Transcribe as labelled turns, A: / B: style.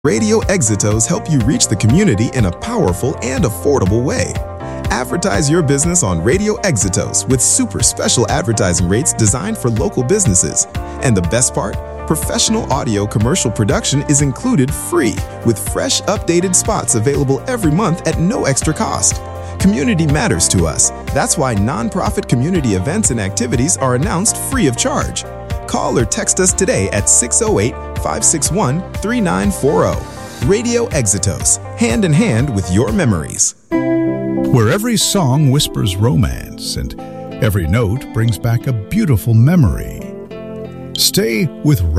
A: Radio Exitos help you reach the community in a powerful and affordable way. Advertise your business on Radio Exitos with super special advertising rates designed for local businesses. And the best part? Professional audio commercial production is included free with fresh, updated spots available every month at no extra cost. Community matters to us. That's why nonprofit community events and activities are announced free of charge. Call or text us today at 608-561-3940. Radio Exitos, hand in hand with your memories.
B: Where every song whispers romance and every note brings back a beautiful memory. Stay with